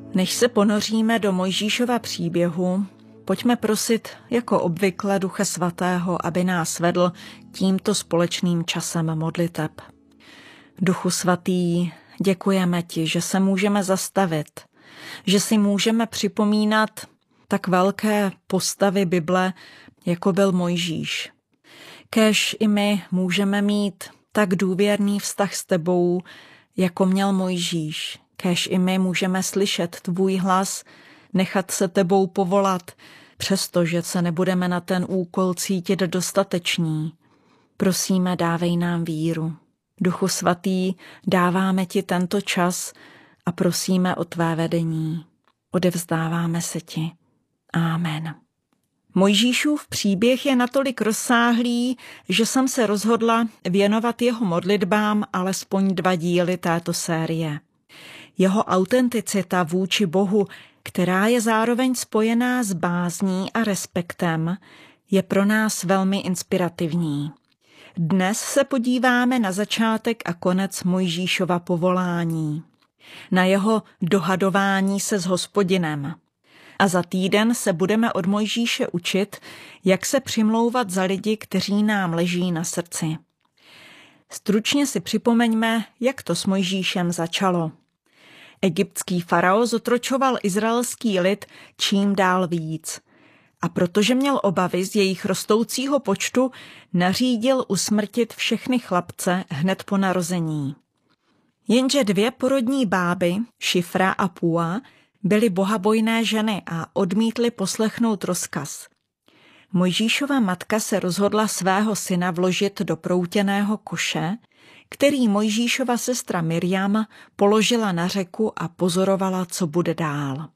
Než se ponoříme do Mojžíšova příběhu, pojďme prosit jako obvykle Ducha Svatého, aby nás vedl tímto společným časem modliteb. Duchu Svatý, děkujeme ti, že se můžeme zastavit, že si můžeme připomínat tak velké postavy Bible, jako byl Mojžíš. Kéž i my můžeme mít tak důvěrný vztah s tebou, jako měl Mojžíš. Kéž i my můžeme slyšet tvůj hlas, nechat se tebou povolat, přestože se nebudeme na ten úkol cítit dostateční. Prosíme, dávej nám víru. Duchu Svatý, dáváme ti tento čas a prosíme o tvé vedení. Odevzdáváme se ti. Amen. Mojžíšův příběh je natolik rozsáhlý, že jsem se rozhodla věnovat jeho modlitbám alespoň 2 díly této série. Jeho autenticita vůči Bohu, která je zároveň spojená s bázní a respektem, je pro nás velmi inspirativní. Dnes se podíváme na začátek a konec Mojžíšova povolání, na jeho dohadování se s Hospodinem. A za týden se budeme od Mojžíše učit, jak se přimlouvat za lidi, kteří nám leží na srdci. Stručně si připomeňme, jak to s Mojžíšem začalo. Egyptský farao zotročoval izraelský lid čím dál víc. A protože měl obavy z jejich rostoucího počtu, nařídil usmrtit všechny chlapce hned po narození. Jenže 2 porodní báby, Šifra a Pua, byly bohabojné ženy a odmítly poslechnout rozkaz. Mojžíšova matka se rozhodla svého syna vložit do proutěného koše, který Mojžíšova sestra Mirjam položila na řeku a pozorovala, co bude dál.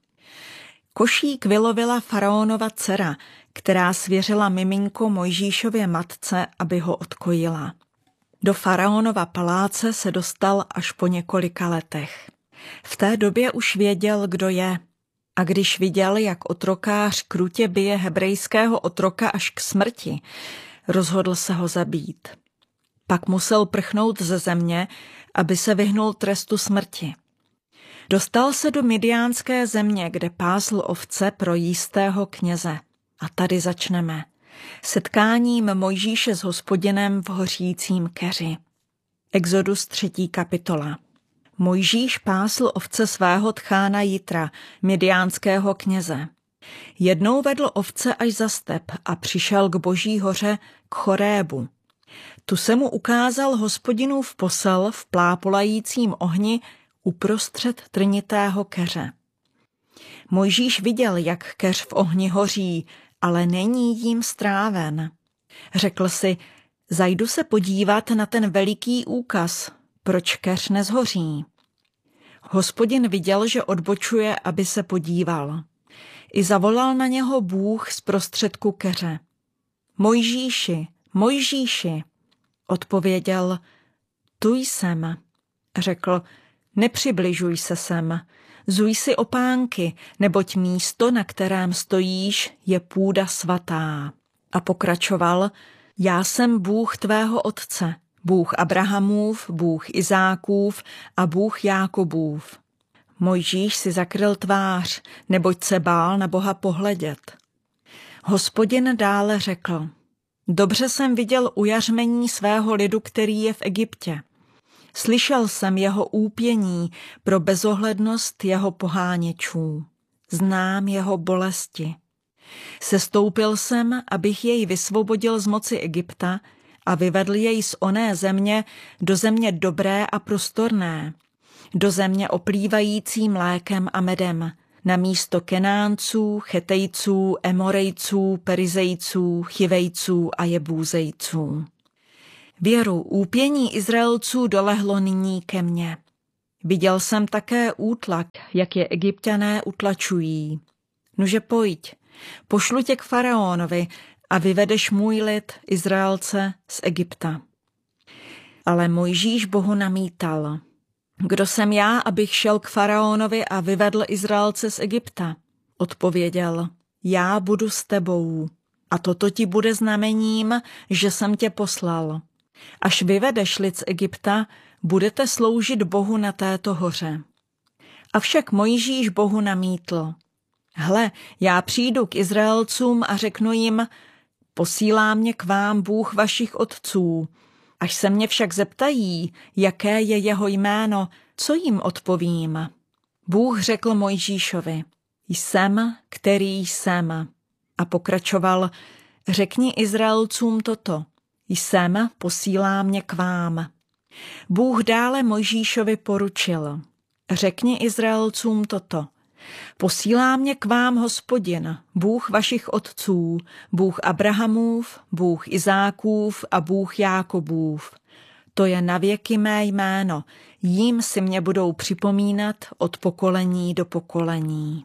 Košík vylovila faraonova dcera, která svěřila miminko Mojžíšově matce, aby ho odkojila. Do faraonova paláce se dostal až po několika letech. V té době už věděl, kdo je. A když viděl, jak otrokář krutě bije hebrejského otroka až k smrti, rozhodl se ho zabít. Pak musel prchnout ze země, aby se vyhnul trestu smrti. Dostal se do Midiánské země, kde pásl ovce pro jistého kněze. A tady začneme. Setkáním Mojžíše s Hospodinem v hořícím keři. Exodus 3. kapitola. Mojžíš pásl ovce svého tchána Jitra, midiánského kněze. Jednou vedl ovce až za step a přišel k Boží hoře, k Chorébu. Tu se mu ukázal Hospodinův posel v plápolajícím ohni uprostřed trnitého keře. Mojžíš viděl, jak keř v ohni hoří, ale není jím stráven. Řekl si, zajdu se podívat na ten veliký úkaz, proč keř nezhoří. Hospodin viděl, že odbočuje, aby se podíval. I zavolal na něho Bůh z prostředku keře. Mojžíši, Mojžíši, odpověděl, tu jsem. Řekl, nepřibližuj se sem, zuj si opánky, neboť místo, na kterém stojíš, je půda svatá. A pokračoval, já jsem Bůh tvého otce, Bůh Abrahamův, Bůh Izákův a Bůh Jákobův. Mojžíš si zakryl tvář, neboť se bál na Boha pohledět. Hospodin dále řekl, dobře jsem viděl ujařmení svého lidu, který je v Egyptě. Slyšel jsem jeho úpění pro bezohlednost jeho poháněčů. Znám jeho bolesti. Sestoupil jsem, abych jej vysvobodil z moci Egypta a vyvedl jej z oné země do země dobré a prostorné, do země oplývající mlékem a medem, na místo Kenánců, Chetejců, Emorejců, Perizejců, Chivejců a Jebúzejců. Věru úpění Izraelců dolehlo nyní ke mně. Viděl jsem také útlak, jak je Egypťané utlačují. Nuže pojď, pošlu tě k faraonovi a vyvedeš můj lid, Izraelce, z Egypta. Ale Mojžíš Bohu namítal. Kdo jsem já, abych šel k faraonovi a vyvedl Izraelce z Egypta? Odpověděl, já budu s tebou. A toto ti bude znamením, že jsem tě poslal. Až vyvedeš lid z Egypta, budete sloužit Bohu na této hoře. Avšak Mojžíš Bohu namítl: Hle, já přijdu k Izraelcům a řeknu jim: Posílá mě k vám Bůh vašich otců. Až se mě však zeptají, jaké je jeho jméno, co jim odpovím? Bůh řekl Mojžíšovi: Jsem, který jsem. A pokračoval: Řekni Izraelcům toto: Jsem, posílá mě k vám. Bůh dále Mojžíšovi poručil: Řekni Izraelcům toto: Posílá mě k vám Hospodin, Bůh vašich otců, Bůh Abrahamův, Bůh Izákův a Bůh Jákobův. To je navěky mé jméno, jím si mě budou připomínat od pokolení do pokolení.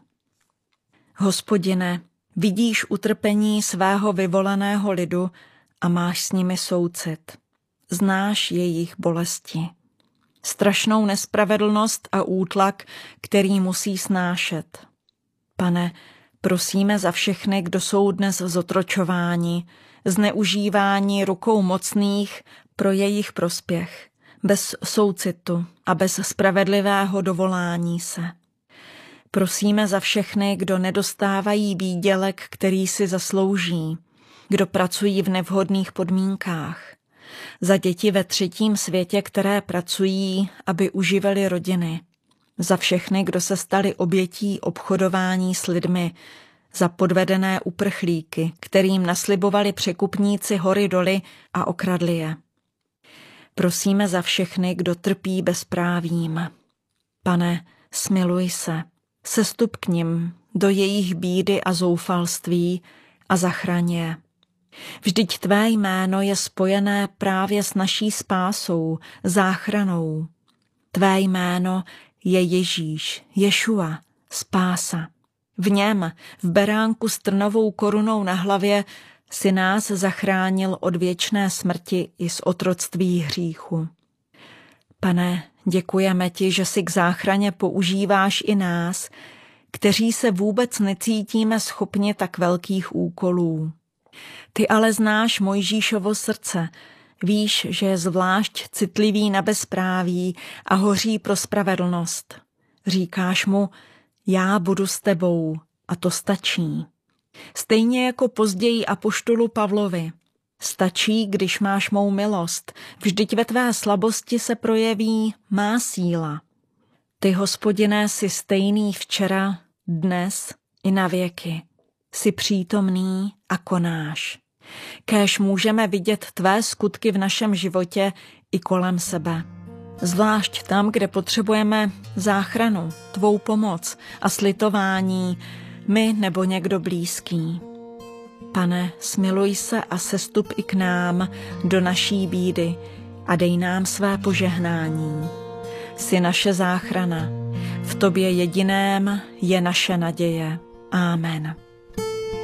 Hospodine, vidíš utrpení svého vyvoleného lidu a máš s nimi soucit. Znáš jejich bolesti. Strašnou nespravedlnost a útlak, který musí snášet. Pane, prosíme za všechny, kdo jsou dnes zotročováni, zneužívání rukou mocných pro jejich prospěch, bez soucitu a bez spravedlivého dovolání se. Prosíme za všechny, kdo nedostávají výdělek, který si zaslouží, kdo pracují v nevhodných podmínkách, za děti ve třetím světě, které pracují, aby uživili rodiny, za všechny, kdo se stali obětí obchodování s lidmi, za podvedené uprchlíky, kterým naslibovali překupníci hory doly a okradli je. Prosíme za všechny, kdo trpí bezprávím. Pane, smiluj se, sestup k nim do jejich bídy a zoufalství a zachraň je. Vždyť tvé jméno je spojené právě s naší spásou, záchranou. Tvé jméno je Ježíš, Ješua, spása. V něm, v beránku s trnovou korunou na hlavě, si nás zachránil od věčné smrti i z otroctví hříchu. Pane, děkujeme ti, že si k záchraně používáš i nás, kteří se vůbec necítíme schopni tak velkých úkolů. Ty ale znáš Mojžíšovo srdce, víš, že je zvlášť citlivý na bezpráví a hoří pro spravedlnost. Říkáš mu: já budu s tebou, a to stačí. Stejně jako později apoštolu Pavlovi. Stačí, když máš mou milost, vždyť ve tvé slabosti se projeví má síla. Ty, Hospodine, jsi stejný včera, dnes i na věky. Jsi přítomný a konáš. Kéž můžeme vidět tvé skutky v našem životě i kolem sebe. Zvlášť tam, kde potřebujeme záchranu, tvou pomoc a slitování, my nebo někdo blízký. Pane, smiluj se a sestup i k nám do naší bídy a dej nám své požehnání. Jsi naše záchrana, v tobě jediném je naše naděje. Amen.